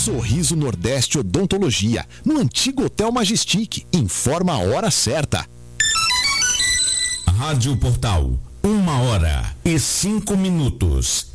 Sorriso Nordeste Odontologia, no antigo Hotel Majestic. Informa a hora certa. Rádio Portal, 1h05.